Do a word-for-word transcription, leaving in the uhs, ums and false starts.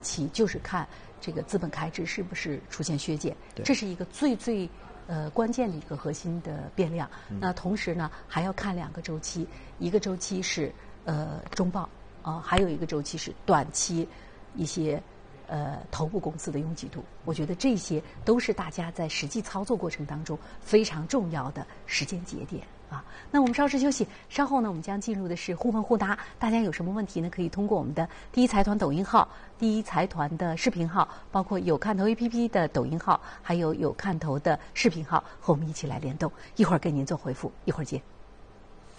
期就是看这个资本开支是不是出现削减，这是一个最最呃关键的一个核心的变量。嗯、那同时呢，还要看两个周期，一个周期是呃中报啊、呃，还有一个周期是短期一些呃头部公司的拥挤度。我觉得这些都是大家在实际操作过程当中非常重要的时间节点。啊，那我们稍事休息，稍后呢，我们将进入的是互问互答。大家有什么问题呢？可以通过我们的第一财团抖音号、第一财团的视频号，包括有看头 A P P 的抖音号，还有有看头的视频号，和我们一起来联动。一会儿给您做回复，一会儿见。